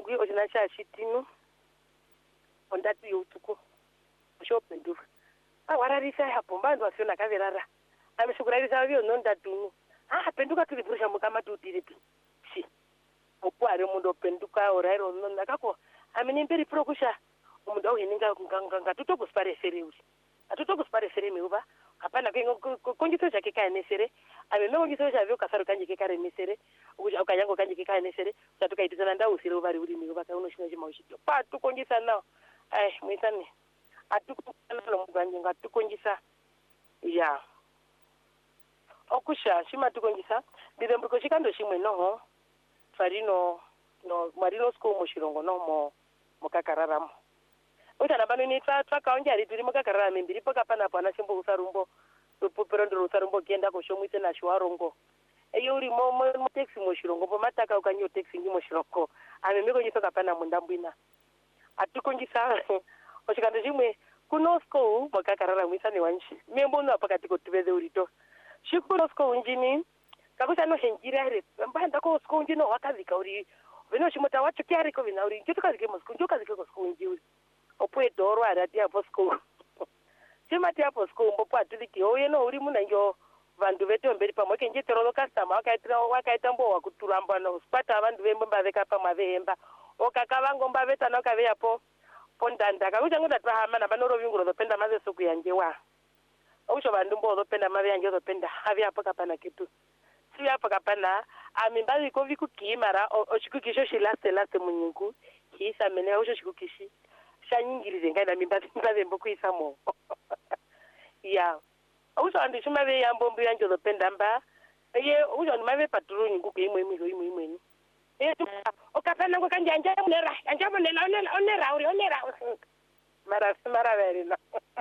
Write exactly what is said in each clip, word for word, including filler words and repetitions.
ngwi ojinasha shitinu ondatu yutuku shopendura awararisa hapo mbando asiona kaverara ameshukurarisa vyo nondatu ah penduka tuliburusha mukama tutiripi si okware mundo penduka orairo nonna kako amini mberi prokusha umundo uhininga nganga tutokuspare seriuri atutokuspare seri miuba hapana kongito chake kae nesere ameme kongito chavyo kasaro kanje kekare nesere ukuja ukanyango kanje kekare nesere utatuka itizana nda usire uvari uri miuba ka unoshina chima ushito pa tukongisa nao ai mwitani atukukana lo muganje ngatukongisa ya okusha shima tukongisa bidembuko shikando shimwe noho farino no marino sko mushirongo no mo mukakararamo utana bano ni tsa tsa kaonja ri turi mukakarara membiri poka pana pana shimbo usarumbo popero ndo usarumbo kienda ko shomwite na shwarongo eyo uri mo mo taxi mushirongo po mataka ukanyo taxi ngi mushirongo ame meko nyisoka pana mundambwina atukongisa oshikando shimwe kuno sko mukakarara mwisane wanshi membo no pakati ko tubeze urito shikuno sko unjini kakusa no henjira re mbanda ko sko unjino wakazika uri vino shimota wacho kyari ko vina uri ngituka zike mosku njoka zike ko sko unji opwe doro arati apo sko chimati apo sko mbopo atuliki oye no uri munanjo vandu veto mberi pamwe kenje terolo customer wakaitira wakaita mbo wakuturamba no spata vandu vemba baveka pamwe vemba okakavango mbaveta no kave yapo pondanda kakuja ngoda twahama na banoro vinguro zopenda maze soku yanjewa usho vandu mbo zopenda mave yanje zopenda havi hapo kapana kitu si hapo kapana amimbazi ko vikukimara oshikukisho shilaste laste munyungu kisa mene usho shikukishi shanyingirize ngaina mimbazi mbaze mbo kuisa mo ya usho andi shuma ve yambo mbu yanje zopenda mba ye usho ndimave patroni nguku imwe imwe imwe imwe eh okapana ngo kanje anje munera anje munela onela onera uri onera mara mara verina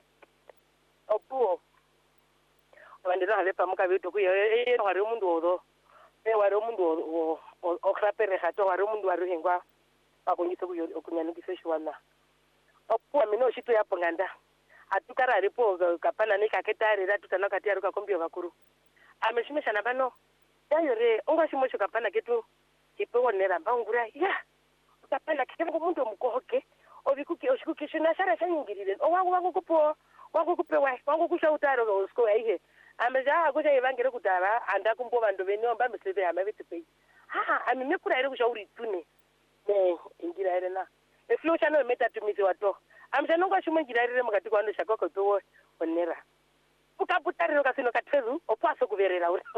opuo wandira hale pamuka vitu kuyo eh wari umundu odo eh wari umundu o okrapere hato wari umundu wari hingwa akonyise kuyo okunyanukise shwana opuo mino shitu yapo nganda atukara aripo kapana nikaketari ratutana kati aruka kombio bakuru ameshimesha nabano yayore onga shimosho kapana ketu ipewo nera mbangura ya kapana kitengo mundu mukohoke obikuki oshikuki shina shara shanyingirire owangu wangu kupo wangu kupewa wangu kushautaro osko aihe ameja akuja ivangire kutara anda kumbo vandu venomba miseve amavitipe ha amimekura ire kushauri tune ne ingira ire na eflo chano meta tumizi wato amja nonga shumwe ngira ire mukati kwando shakoko to onera ukaputariro kasino katrezu opwaso kuverera uri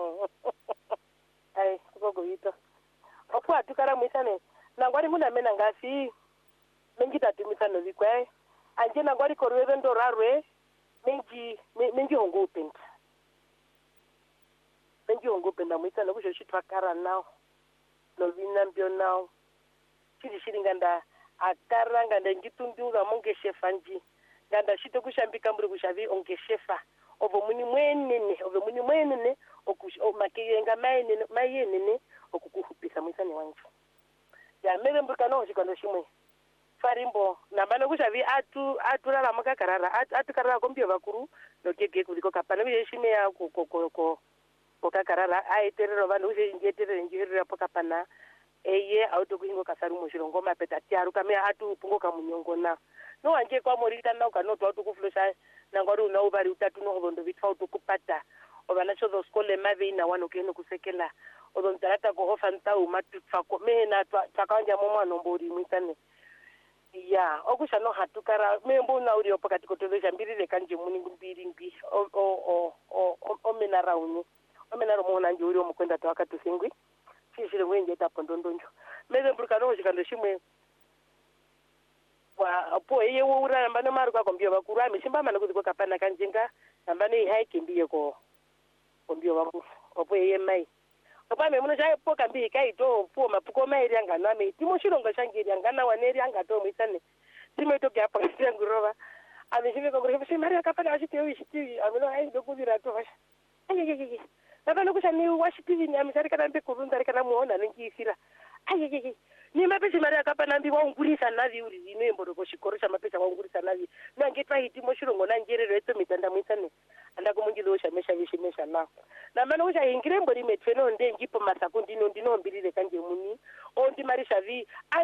ai gogo yito opwa tukara mwisane nangwari muna mena ngasi mengita tumisano vikwe anje nangwari korweve ndo rarwe menji menji hongo upenda menji hongo upenda mwisane kusho shitwa kara nao no vina mbio nao chiri shiri nganda akara nganda ngitunduga monge shefa nji nganda shito kushambika mburi kushavi onge shefa ovo muni mwenene ovo muni mwenene okush o makiyenga mayenene mayenene okukuhupisa mwisane wanje ya mebe mbuka no shikando shimwe farimbo nambano kushavi atu aturara makakarara atu karara kombio bakuru nokeke kuliko kapana bishime ya ko ko ko ko kokakarara aiterero vanhu uje njeterere njirira pokapana eye auto kuingo kasaru mushirongo mapeta tiaru kame atu pungo kamunyongo na no wanje kwa morita na ukanoto auto kuflosha nangwari una ubari utatu no hondo vitfa auto kupata obana chodo skole mave ina wano keno kusekela odon tarata ko hofanta umatu fako mena takanja moma nombori mitane ya okusha no hatukara membo na uri opakati kotozesha mbirire kanje muni mbiri ngbi o o o o mena rauni o mena romo na njuri o mukwenda to akatu singwi shishire wenje ta pondondonjo meze mburukano shikando shimwe wa po eye wo ura mbana maru kwa kombio bakuru amishimba mana kuziko kapana kanjinga mbana ihike mbiye ko kombio bakuru opo eye mai opa me muno shaye poka mbi kai to po mapuko mai ryanga na me timo shirongo shangiri yanga wane ryanga to mwisane timo to kya pa ngurova amishime ko ngurova shi mari akapana ashiti wishiti amino ai dokubira to vasha ayeyeye baba nokushani washiti ni amishari kana mbe kurunda kana muona ningifira ayeyeye ni mapesa mari akapana mbi waungurisa navi uri inembo roko shikoro cha mapesa waungurisa navi nangetwa hitimo shirongo na njerero eto mitanda mwisane anda kumunjilo shamesha vishimesha na na mana usha ingirembo limetfeno nde ngipo masakundi no ndino mbirire kanje muni ondi marisha vi